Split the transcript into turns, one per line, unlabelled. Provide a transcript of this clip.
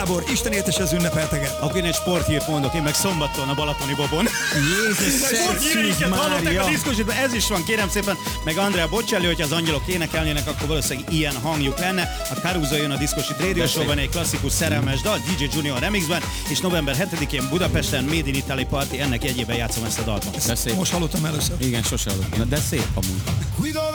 Gábor, Isten éltesse az ünnepelteket.
Akkor én egy sporthírt mondok, én meg szombaton a Balatoni Bobon.
Jézus,
Sporthíreiket hallották a diszkosítban, ez is van, kérem szépen. Meg Andrea Bocelli, hogyha az angyalok énekelnének, akkor valószínűleg ilyen hangjuk lenne. A Caruso jön a Diszkosit Radio Show-ban, egy klasszikus szerelmes dal, DJ Junior remixben, és november 7-én Budapesten Made in Italy Party, ennek jegyében játszom ezt a dalt.
Most hallottam először.
Igen, sose hallottam. De szép amúgy.